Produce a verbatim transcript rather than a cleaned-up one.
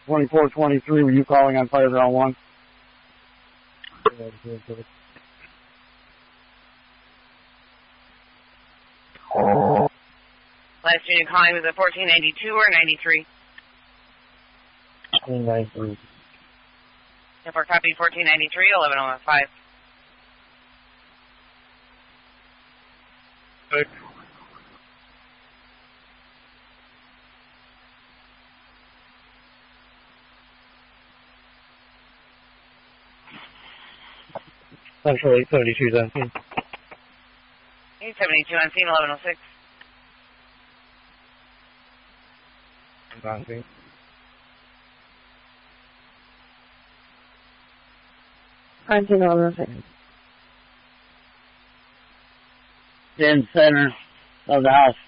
twenty-four twenty-three, were you calling on fire ground one? Last unit calling was at fourteen ninety-two or ninety-three? fourteen ninety-three. If we're copying fourteen ninety-three, eleven oh five. Good. Central eight seventy-two seventeen. eight seventy-two on scene, eleven oh six. On scene. On scene, eleven oh six. In center of the house.